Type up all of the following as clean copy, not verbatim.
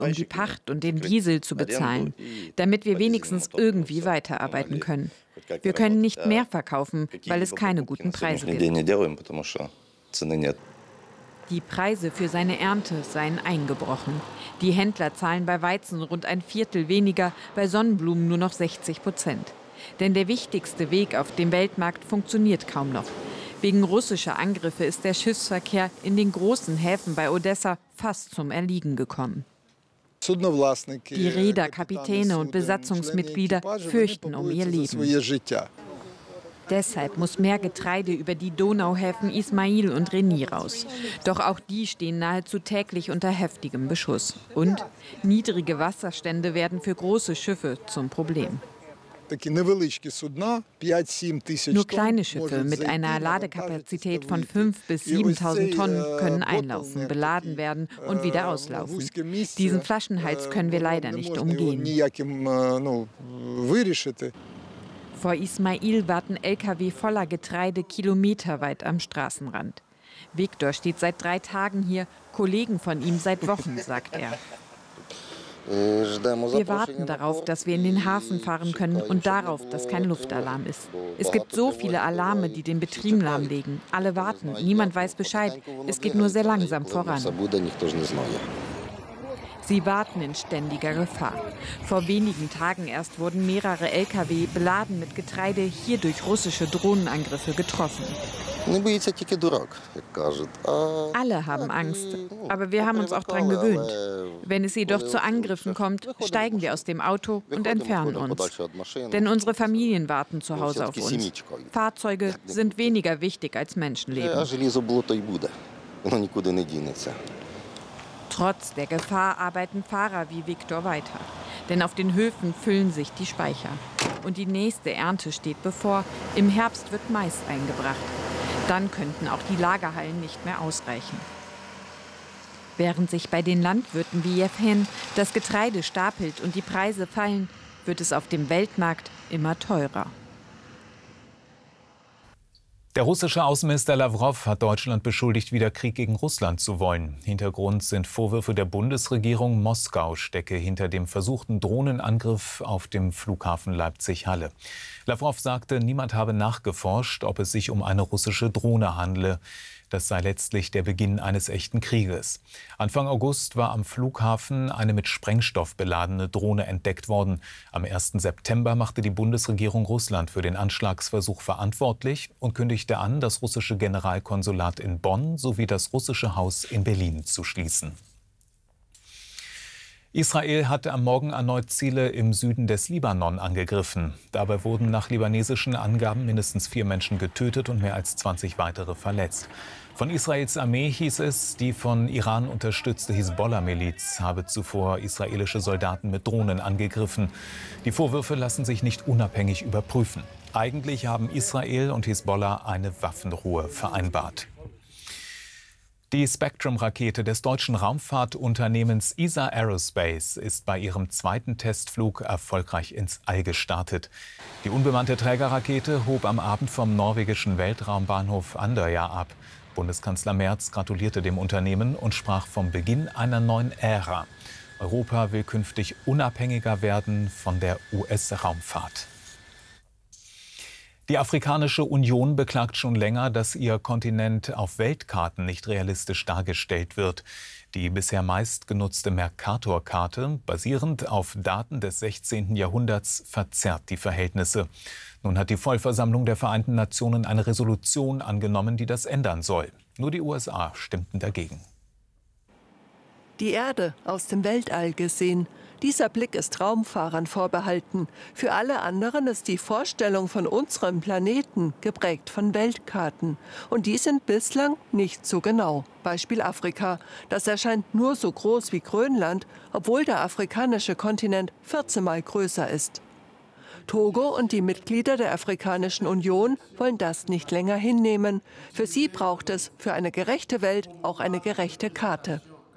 um die Pacht und den Diesel zu bezahlen, damit wir wenigstens irgendwie weiterarbeiten können. Wir können nicht mehr verkaufen, weil es keine guten Preise gibt. Die Preise für seine Ernte seien eingebrochen. Die Händler zahlen bei Weizen rund ein Viertel weniger, bei Sonnenblumen nur noch 60%. Denn der wichtigste Weg auf dem Weltmarkt funktioniert kaum noch. Wegen russischer Angriffe ist der Schiffsverkehr in den großen Häfen bei Odessa fast zum Erliegen gekommen. Die Reeder, Kapitäne und Besatzungsmitglieder fürchten um ihr Leben. Deshalb muss mehr Getreide über die Donauhäfen Ismail und Reni raus. Doch auch die stehen nahezu täglich unter heftigem Beschuss. Und niedrige Wasserstände werden für große Schiffe zum Problem. Nur kleine Schiffe mit einer Ladekapazität von 5.000 bis 7.000 Tonnen können einlaufen, beladen werden und wieder auslaufen. Diesen Flaschenhals können wir leider nicht umgehen. Vor Ismail warten Lkw voller Getreide kilometerweit am Straßenrand. Viktor steht seit 3 Tagen hier, Kollegen von ihm seit Wochen, sagt er. Wir warten darauf, dass wir in den Hafen fahren können und darauf, dass kein Luftalarm ist. Es gibt so viele Alarme, die den Betrieb lahmlegen. Alle warten, niemand weiß Bescheid. Es geht nur sehr langsam voran. Sie warten in ständiger Gefahr. Vor wenigen Tagen erst wurden mehrere Lkw beladen mit Getreide hier durch russische Drohnenangriffe getroffen. Alle haben Angst, aber wir haben uns auch daran gewöhnt. Wenn es jedoch zu Angriffen kommt, steigen wir aus dem Auto und entfernen uns. Denn unsere Familien warten zu Hause auf uns. Fahrzeuge sind weniger wichtig als Menschenleben. Trotz der Gefahr arbeiten Fahrer wie Viktor weiter. Denn auf den Höfen füllen sich die Speicher. Und die nächste Ernte steht bevor. Im Herbst wird Mais eingebracht. Dann könnten auch die Lagerhallen nicht mehr ausreichen. Während sich bei den Landwirten wie Jewhen das Getreide stapelt und die Preise fallen, wird es auf dem Weltmarkt immer teurer. Der russische Außenminister Lawrow hat Deutschland beschuldigt, wieder Krieg gegen Russland zu wollen. Hintergrund sind Vorwürfe der Bundesregierung, Moskau stecke hinter dem versuchten Drohnenangriff auf dem Flughafen Leipzig-Halle. Lawrow sagte, niemand habe nachgeforscht, ob es sich um eine russische Drohne handle. Das sei letztlich der Beginn eines echten Krieges. Anfang August war am Flughafen eine mit Sprengstoff beladene Drohne entdeckt worden. Am 1. September machte die Bundesregierung Russland für den Anschlagsversuch verantwortlich und kündigte an, das russische Generalkonsulat in Bonn sowie das russische Haus in Berlin zu schließen. Israel hatte am Morgen erneut Ziele im Süden des Libanon angegriffen. Dabei wurden nach libanesischen Angaben mindestens 4 Menschen getötet und mehr als 20 weitere verletzt. Von Israels Armee hieß es, die von Iran unterstützte Hisbollah-Miliz habe zuvor israelische Soldaten mit Drohnen angegriffen. Die Vorwürfe lassen sich nicht unabhängig überprüfen. Eigentlich haben Israel und Hisbollah eine Waffenruhe vereinbart. Die Spectrum-Rakete des deutschen Raumfahrtunternehmens ESA Aerospace ist bei ihrem 2. Testflug erfolgreich ins All gestartet. Die unbemannte Trägerrakete hob am Abend vom norwegischen Weltraumbahnhof Andøya ab. Bundeskanzler Merz gratulierte dem Unternehmen und sprach vom Beginn einer neuen Ära. Europa will künftig unabhängiger werden von der US-Raumfahrt. Die Afrikanische Union beklagt schon länger, dass ihr Kontinent auf Weltkarten nicht realistisch dargestellt wird. Die bisher meistgenutzte Mercator-Karte, basierend auf Daten des 16. Jahrhunderts, verzerrt die Verhältnisse. Nun hat die Vollversammlung der Vereinten Nationen eine Resolution angenommen, die das ändern soll. Nur die USA stimmten dagegen. Die Erde aus dem Weltall gesehen. Dieser Blick ist Raumfahrern vorbehalten. Für alle anderen ist die Vorstellung von unserem Planeten geprägt von Weltkarten. Und die sind bislang nicht so genau. Beispiel Afrika. Das erscheint nur so groß wie Grönland, obwohl der afrikanische Kontinent 14-mal größer ist. Togo und die Mitglieder der Afrikanischen Union wollen das nicht länger hinnehmen. Für sie braucht es für eine gerechte Welt auch eine gerechte Karte.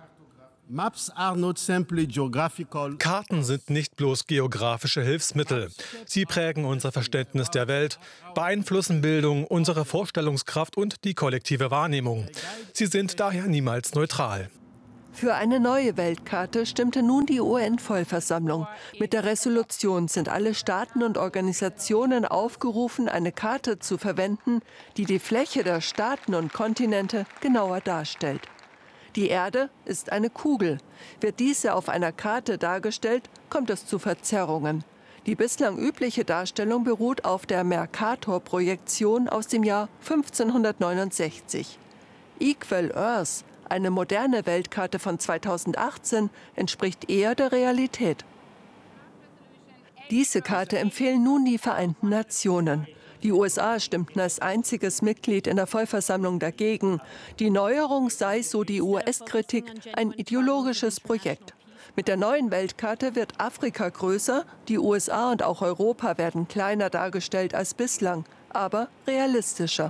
Karten sind nicht bloß geografische Hilfsmittel. Sie prägen unser Verständnis der Welt, beeinflussen Bildung, unsere Vorstellungskraft und die kollektive Wahrnehmung. Sie sind daher niemals neutral. Für eine neue Weltkarte stimmte nun die UN-Vollversammlung. Mit der Resolution sind alle Staaten und Organisationen aufgerufen, eine Karte zu verwenden, die die Fläche der Staaten und Kontinente genauer darstellt. Die Erde ist eine Kugel. Wird diese auf einer Karte dargestellt, kommt es zu Verzerrungen. Die bislang übliche Darstellung beruht auf der Mercator-Projektion aus dem Jahr 1569. Equal Earth, eine moderne Weltkarte von 2018, entspricht eher der Realität. Diese Karte empfehlen nun die Vereinten Nationen. Die USA stimmten als einziges Mitglied in der Vollversammlung dagegen. Die Neuerung sei, so die US-Kritik, ein ideologisches Projekt. Mit der neuen Weltkarte wird Afrika größer, die USA und auch Europa werden kleiner dargestellt als bislang, aber realistischer.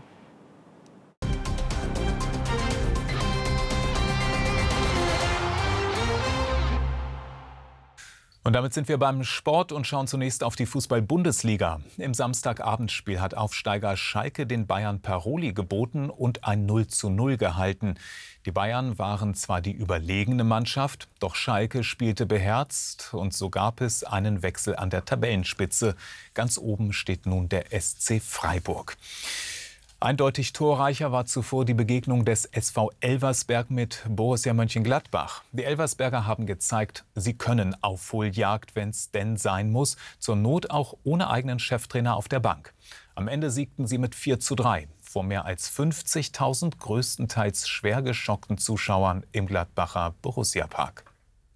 Und damit sind wir beim Sport und schauen zunächst auf die Fußball-Bundesliga. Im Samstagabendspiel hat Aufsteiger Schalke den Bayern Paroli geboten und ein 0:0 gehalten. Die Bayern waren zwar die überlegene Mannschaft, doch Schalke spielte beherzt und so gab es einen Wechsel an der Tabellenspitze. Ganz oben steht nun der SC Freiburg. Eindeutig torreicher war zuvor die Begegnung des SV Elversberg mit Borussia Mönchengladbach. Die Elversberger haben gezeigt, sie können Aufholjagd, wenn es denn sein muss, zur Not auch ohne eigenen Cheftrainer auf der Bank. Am Ende siegten sie mit 4:3 vor mehr als 50.000 größtenteils schwer geschockten Zuschauern im Gladbacher Borussia-Park.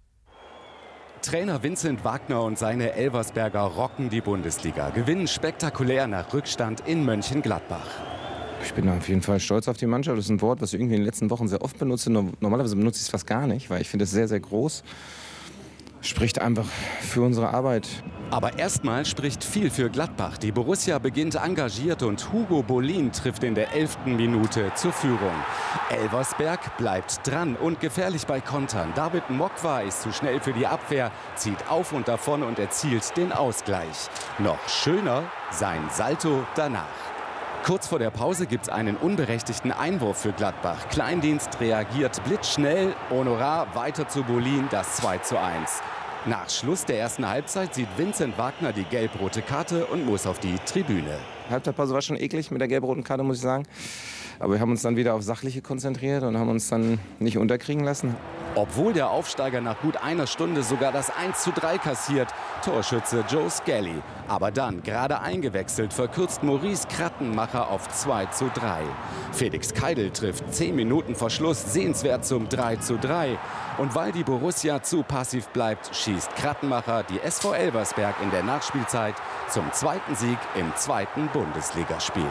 Trainer Vincent Wagner und seine Elversberger rocken die Bundesliga, gewinnen spektakulär nach Rückstand in Mönchengladbach. Ich bin auf jeden Fall stolz auf die Mannschaft. Das ist ein Wort, was ich irgendwie in den letzten Wochen sehr oft benutze. Normalerweise benutze ich es fast gar nicht, weil ich finde es sehr, sehr groß. Spricht einfach für unsere Arbeit. Aber erstmal spricht viel für Gladbach. Die Borussia beginnt engagiert und Hugo Bolin trifft in der 11. Minute zur Führung. Elversberg bleibt dran und gefährlich bei Kontern. David Mokwa ist zu schnell für die Abwehr, zieht auf und davon und erzielt den Ausgleich. Noch schöner sein Salto danach. Kurz vor der Pause gibt es einen unberechtigten Einwurf für Gladbach. Kleindienst reagiert blitzschnell. Honorar weiter zu Bolin, das 2:1. Nach Schluss der ersten Halbzeit sieht Vincent Wagner die gelb-rote Karte und muss auf die Tribüne. Halbzeitpause war schon eklig mit der gelb-roten Karte, muss ich sagen. Aber wir haben uns dann wieder auf Sachliche konzentriert und haben uns dann nicht unterkriegen lassen. Obwohl der Aufsteiger nach gut einer Stunde sogar das 1:3 kassiert, Torschütze Joe Skelly. Aber dann, gerade eingewechselt, verkürzt Maurice Krattenmacher auf 2:3. Felix Keidel trifft 10 Minuten vor Schluss sehenswert zum 3:3. Und weil die Borussia zu passiv bleibt, schießt Krattenmacher die SV Elversberg in der Nachspielzeit zum zweiten Sieg im zweiten Bundesligaspiel.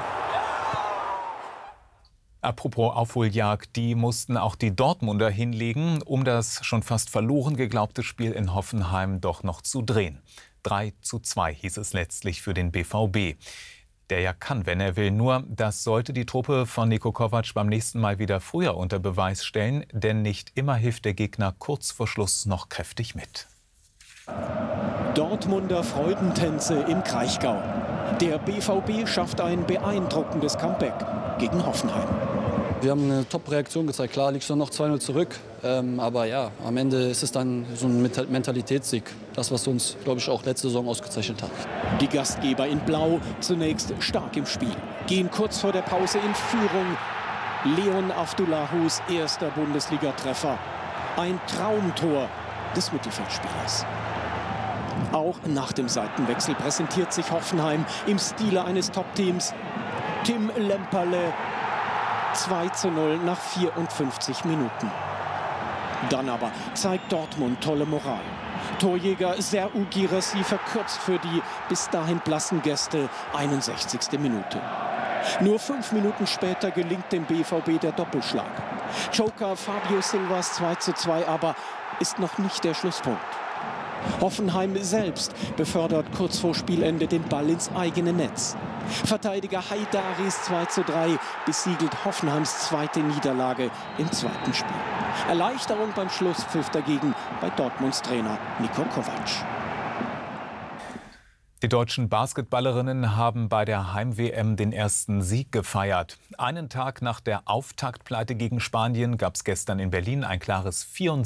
Apropos Aufholjagd, die mussten auch die Dortmunder hinlegen, um das schon fast verloren geglaubte Spiel in Hoffenheim doch noch zu drehen. 3:2 hieß es letztlich für den BVB. Der ja kann, wenn er will. Nur, das sollte die Truppe von Niko Kovac beim nächsten Mal wieder früher unter Beweis stellen. Denn nicht immer hilft der Gegner kurz vor Schluss noch kräftig mit. Dortmunder Freudentänze im Kraichgau. Der BVB schafft ein beeindruckendes Comeback gegen Hoffenheim. Wir haben eine Top-Reaktion gezeigt. Klar liegst du noch 2:0 zurück. Aber ja, am Ende ist es dann so ein Mentalitätssieg. Das, was uns, glaube ich, auch letzte Saison ausgezeichnet hat. Die Gastgeber in Blau zunächst stark im Spiel. Gehen kurz vor der Pause in Führung. Leon Aftullahus erster Bundesliga-Treffer. Ein Traumtor des Mittelfeldspielers. Auch nach dem Seitenwechsel präsentiert sich Hoffenheim im Stile eines Top-Teams. Tim Lemperle 2:0 nach 54 Minuten. Dann aber zeigt Dortmund tolle Moral. Torjäger Serhou Guirassy verkürzt für die bis dahin blassen Gäste 61. Minute. Nur 5 Minuten später gelingt dem BVB der Doppelschlag. Joker Fabio Silvas 2:2 aber ist noch nicht der Schlusspunkt. Hoffenheim selbst befördert kurz vor Spielende den Ball ins eigene Netz. Verteidiger Haidaris 2:3 besiegelt Hoffenheims zweite Niederlage im zweiten Spiel. Erleichterung beim Schlusspfiff dagegen bei Dortmunds Trainer Niko Kovac. Die deutschen Basketballerinnen haben bei der Heim-WM den ersten Sieg gefeiert. Einen Tag nach der Auftaktpleite gegen Spanien gab es gestern in Berlin ein klares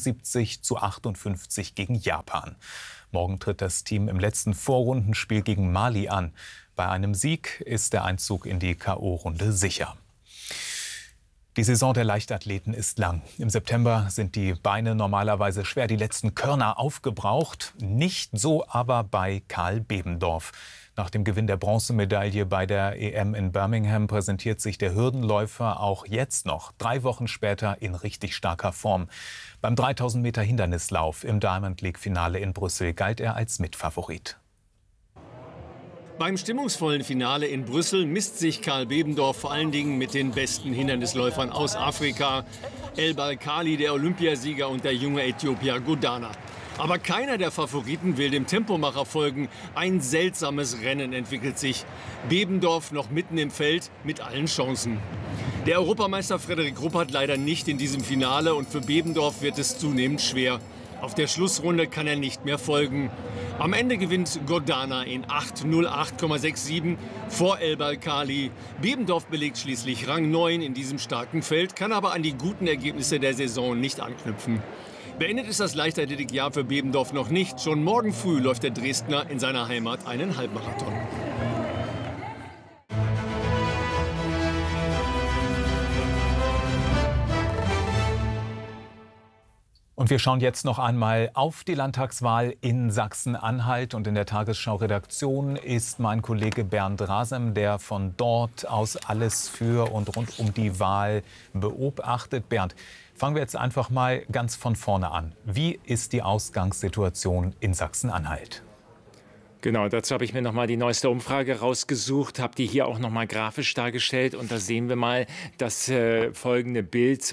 74:58 gegen Japan. Morgen tritt das Team im letzten Vorrundenspiel gegen Mali an. Bei einem Sieg ist der Einzug in die K.O.-Runde sicher. Die Saison der Leichtathleten ist lang. Im September sind die Beine normalerweise schwer, die letzten Körner aufgebraucht. Nicht so aber bei Karl Bebendorf. Nach dem Gewinn der Bronzemedaille bei der EM in Birmingham präsentiert sich der Hürdenläufer auch jetzt noch, 3 Wochen später, in richtig starker Form. Beim 3000 Meter Hindernislauf im Diamond League-Finale in Brüssel galt er als Mitfavorit. Beim stimmungsvollen Finale in Brüssel misst sich Karl Bebendorf vor allen Dingen mit den besten Hindernisläufern aus Afrika. El Balkali, der Olympiasieger, und der junge Äthiopier Godana. Aber keiner der Favoriten will dem Tempomacher folgen. Ein seltsames Rennen entwickelt sich. Bebendorf noch mitten im Feld mit allen Chancen. Der Europameister Frederik Ruppert leider nicht in diesem Finale, und für Bebendorf wird es zunehmend schwer. Auf der Schlussrunde kann er nicht mehr folgen. Am Ende gewinnt Godana in 8:08,67 vor El Balkali. Bebendorf belegt schließlich Rang 9 in diesem starken Feld, kann aber an die guten Ergebnisse der Saison nicht anknüpfen. Beendet ist das Leichtathletikjahr für Bebendorf noch nicht. Schon morgen früh läuft der Dresdner in seiner Heimat einen Halbmarathon. Und wir schauen jetzt noch einmal auf die Landtagswahl in Sachsen-Anhalt. Und in der Tagesschau-Redaktion ist mein Kollege Bernd Rasem, der von dort aus alles für und rund um die Wahl beobachtet. Bernd, fangen wir jetzt einfach mal ganz von vorne an. Wie ist die Ausgangssituation in Sachsen-Anhalt? Genau, dazu habe ich mir noch mal die neueste Umfrage rausgesucht, habe die hier auch noch mal grafisch dargestellt, und da sehen wir mal das folgende Bild: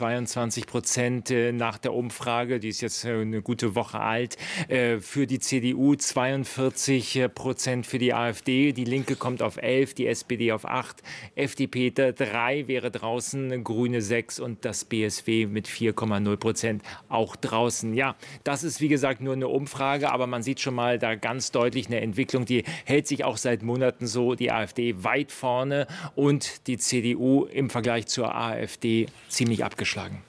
22% nach der Umfrage, die ist jetzt eine gute Woche alt, für die CDU, 42% für die AfD, die Linke kommt auf 11, die SPD auf 8, FDP 3 wäre draußen, Grüne 6 und das BSW mit 4,0% auch draußen. Ja, das ist wie gesagt nur eine Umfrage, aber man sieht schon mal da ganz deutlich eine Entwicklung, die hält sich auch seit Monaten so. Die AfD weit vorne und die CDU im Vergleich zur AfD ziemlich abgeschlagen.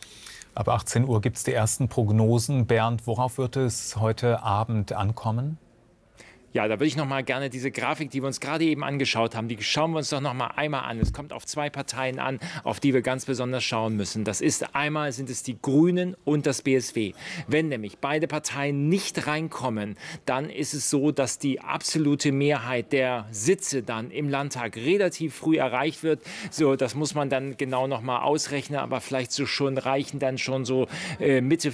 Ab 18 Uhr gibt es die ersten Prognosen. Bernd, worauf wird es heute Abend ankommen? Ja, da würde ich noch mal gerne diese Grafik, die wir uns gerade eben angeschaut haben, die schauen wir uns doch noch mal einmal an. Es kommt auf 2 Parteien an, auf die wir ganz besonders schauen müssen. Das ist einmal sind es die Grünen und das BSW. Wenn nämlich beide Parteien nicht reinkommen, dann ist es so, dass die absolute Mehrheit der Sitze dann im Landtag relativ früh erreicht wird. So, das muss man dann genau noch mal ausrechnen, aber vielleicht so schon reichen dann schon so Mitte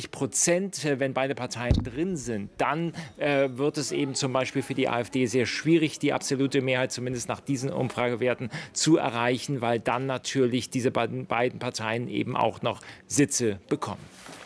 40%, wenn beide Parteien drin sind. Dann wird es eben zum Beispiel für die AfD sehr schwierig, die absolute Mehrheit zumindest nach diesen Umfragewerten zu erreichen, weil dann natürlich diese beiden Parteien eben auch noch Sitze bekommen.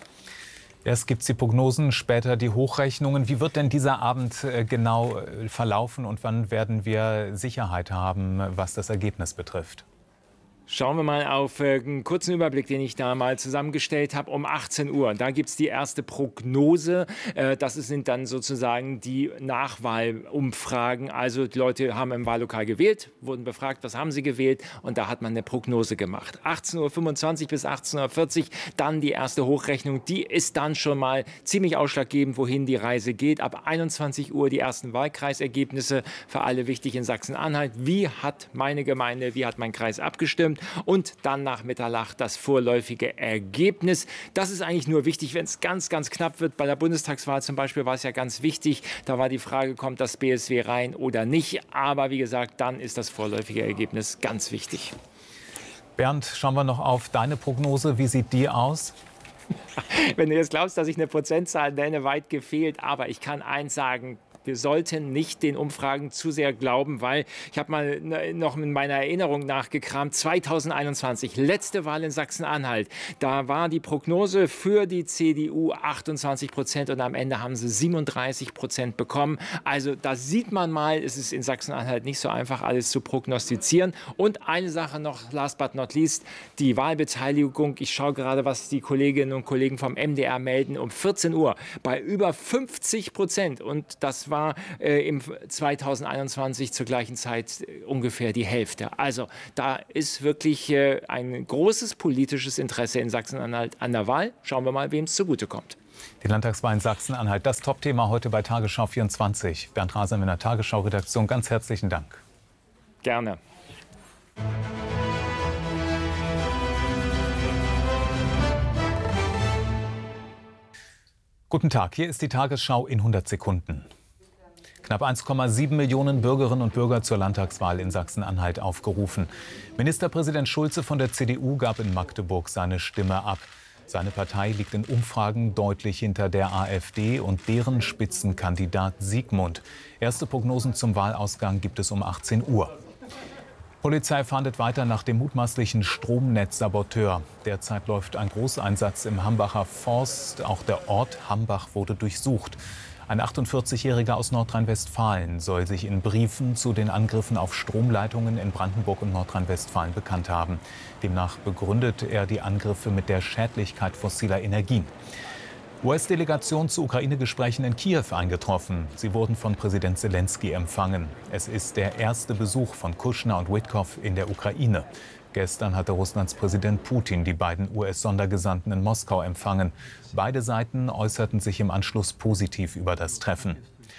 Erst gibt es die Prognosen, später die Hochrechnungen. Wie wird denn dieser Abend genau verlaufen und wann werden wir Sicherheit haben, was das Ergebnis betrifft? Schauen wir mal auf einen kurzen Überblick, den ich da mal zusammengestellt habe. Um 18 Uhr, da gibt es die erste Prognose. Das sind dann sozusagen die Nachwahlumfragen. Also die Leute haben im Wahllokal gewählt, wurden befragt, was haben sie gewählt, und da hat man eine Prognose gemacht. 18:25 Uhr bis 18:40 Uhr dann die erste Hochrechnung. Die ist dann schon mal ziemlich ausschlaggebend, wohin die Reise geht. Ab 21 Uhr die ersten Wahlkreisergebnisse, für alle wichtig in Sachsen-Anhalt. Wie hat meine Gemeinde, wie hat mein Kreis abgestimmt? Und dann nach Mitternacht das vorläufige Ergebnis. Das ist eigentlich nur wichtig, wenn es ganz, ganz knapp wird. Bei der Bundestagswahl zum Beispiel war es ja ganz wichtig. Da war die Frage, kommt das BSW rein oder nicht? Aber wie gesagt, dann ist das vorläufige Ergebnis ganz wichtig. Bernd, schauen wir noch auf deine Prognose. Wie sieht die aus? Wenn du jetzt glaubst, dass ich eine Prozentzahl nenne, weit gefehlt. Aber ich kann eins sagen: Wir sollten nicht den Umfragen zu sehr glauben, weil ich habe mal noch in meiner Erinnerung nachgekramt. 2021, letzte Wahl in Sachsen-Anhalt. Da war die Prognose für die CDU 28% und am Ende haben sie 37% bekommen. Also da sieht man mal, es ist in Sachsen-Anhalt nicht so einfach, alles zu prognostizieren. Und eine Sache noch, last but not least, die Wahlbeteiligung. Ich schaue gerade, was die Kolleginnen und Kollegen vom MDR melden. Um 14 Uhr bei über 50%. Und das war war im 2021 zur gleichen Zeit ungefähr die Hälfte. Also da ist wirklich ein großes politisches Interesse in Sachsen-Anhalt an der Wahl. Schauen wir mal, wem es zugutekommt. Die Landtagswahl in Sachsen-Anhalt, das Topthema heute bei Tagesschau 24. Bernd Rasem in der Tagesschau-Redaktion, ganz herzlichen Dank. Gerne. Guten Tag, hier ist die Tagesschau in 100 Sekunden. Knapp 1,7 Millionen Bürgerinnen und Bürger zur Landtagswahl in Sachsen-Anhalt aufgerufen. Ministerpräsident Schulze von der CDU gab in Magdeburg seine Stimme ab. Seine Partei liegt in Umfragen deutlich hinter der AfD und deren Spitzenkandidat Siegmund. Erste Prognosen zum Wahlausgang gibt es um 18 Uhr. Polizei fahndet weiter nach dem mutmaßlichen Stromnetzsaboteur. Derzeit läuft ein Großeinsatz im Hambacher Forst. Auch der Ort Hambach wurde durchsucht. Ein 48-Jähriger aus Nordrhein-Westfalen soll sich in Briefen zu den Angriffen auf Stromleitungen in Brandenburg und Nordrhein-Westfalen bekannt haben. Demnach begründet er die Angriffe mit der Schädlichkeit fossiler Energien. US-Delegation zu Ukraine-Gesprächen in Kiew eingetroffen. Sie wurden von Präsident Zelensky empfangen. Es ist der erste Besuch von Kushner und Witkow in der Ukraine. Gestern hatte Russlands Präsident Putin die beiden US-Sondergesandten in Moskau empfangen. Beide Seiten äußerten sich im Anschluss positiv über das Treffen.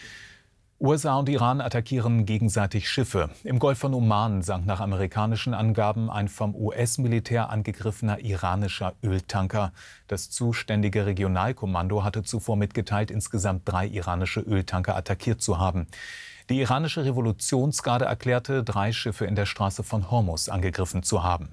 USA und Iran attackieren gegenseitig Schiffe. Im Golf von Oman sank nach amerikanischen Angaben ein vom US-Militär angegriffener iranischer Öltanker. Das zuständige Regionalkommando hatte zuvor mitgeteilt, insgesamt 3 iranische Öltanker attackiert zu haben. Die iranische Revolutionsgarde erklärte, 3 Schiffe in der Straße von Hormuz angegriffen zu haben.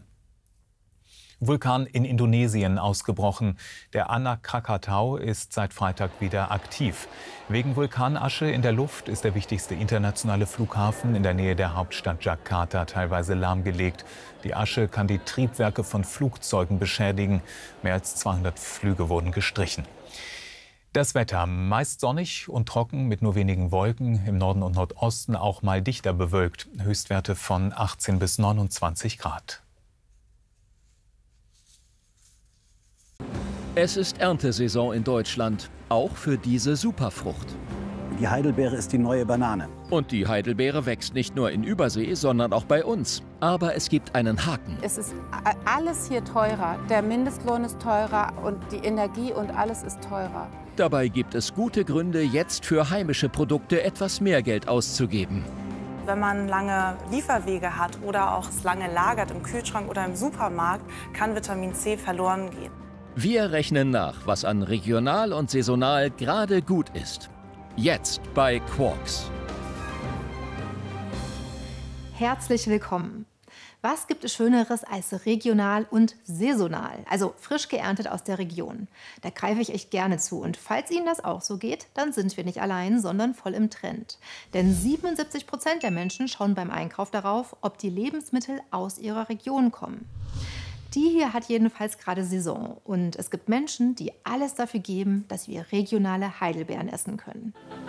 Vulkan in Indonesien ausgebrochen. Der Anak Krakatau ist seit Freitag wieder aktiv. Wegen Vulkanasche in der Luft ist der wichtigste internationale Flughafen in der Nähe der Hauptstadt Jakarta teilweise lahmgelegt. Die Asche kann die Triebwerke von Flugzeugen beschädigen. Mehr als 200 Flüge wurden gestrichen. Das Wetter meist sonnig und trocken mit nur wenigen Wolken. Im Norden und Nordosten auch mal dichter bewölkt. Höchstwerte von 18 bis 29 Grad. Es ist Erntesaison in Deutschland, auch für diese Superfrucht. Die Heidelbeere ist die neue Banane. Und die Heidelbeere wächst nicht nur in Übersee, sondern auch bei uns. Aber es gibt einen Haken. Es ist alles hier teurer. Der Mindestlohn ist teurer und die Energie und alles ist teurer. Dabei gibt es gute Gründe, jetzt für heimische Produkte etwas mehr Geld auszugeben. Wenn man lange Lieferwege hat oder auch es lange lagert im Kühlschrank oder im Supermarkt, kann Vitamin C verloren gehen. Wir rechnen nach, was an regional und saisonal gerade gut ist. Jetzt bei Quarks. Herzlich willkommen. Was gibt es Schöneres als regional und saisonal, also frisch geerntet aus der Region? Da greife ich echt gerne zu. Und falls Ihnen das auch so geht, dann sind wir nicht allein, sondern voll im Trend. Denn 77% der Menschen schauen beim Einkauf darauf, ob die Lebensmittel aus ihrer Region kommen. Die hier hat jedenfalls gerade Saison. Und es gibt Menschen, die alles dafür geben, dass wir regionale Heidelbeeren essen können.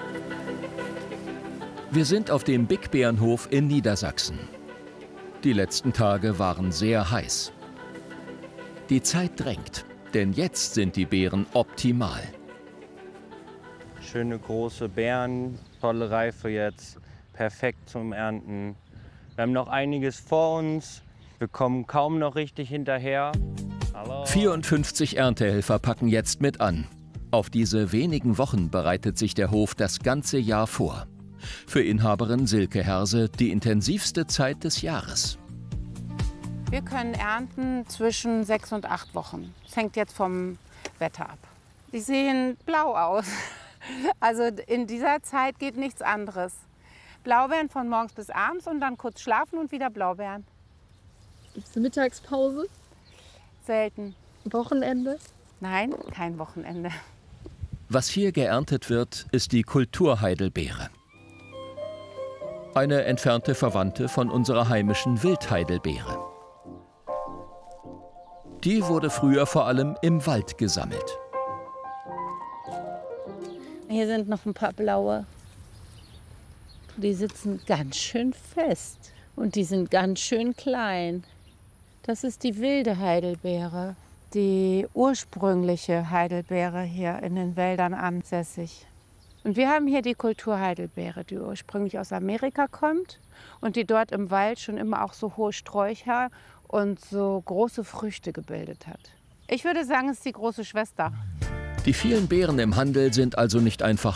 Wir sind auf dem Big Bärenhof in Niedersachsen. Die letzten Tage waren sehr heiß. Die Zeit drängt, denn jetzt sind die Beeren optimal. Schöne große Beeren, tolle Reife jetzt, perfekt zum Ernten. Wir haben noch einiges vor uns. Wir kommen kaum noch richtig hinterher. Hallo. 54 Erntehelfer packen jetzt mit an. Auf diese wenigen Wochen bereitet sich der Hof das ganze Jahr vor. Für Inhaberin Silke Herse die intensivste Zeit des Jahres. Wir können ernten zwischen 6 und 8 Wochen. Das hängt jetzt vom Wetter ab. Die sehen blau aus. Also in dieser Zeit geht nichts anderes. Blaubeeren von morgens bis abends und dann kurz schlafen und wieder Blaubeeren. Gibt es eine Mittagspause? Selten. Wochenende? Nein, kein Wochenende. Was hier geerntet wird, ist die Kulturheidelbeere. Eine entfernte Verwandte von unserer heimischen Wildheidelbeere. Die wurde früher vor allem im Wald gesammelt. Hier sind noch ein paar blaue. Die sitzen ganz schön fest und die sind ganz schön klein. Das ist die wilde Heidelbeere, die ursprüngliche Heidelbeere hier in den Wäldern ansässig. Und wir haben hier die Kulturheidelbeere, die ursprünglich aus Amerika kommt und die dort im Wald schon immer auch so hohe Sträucher und so große Früchte gebildet hat. Ich würde sagen, es ist die große Schwester. Die vielen Beeren im Handel sind also nicht einfach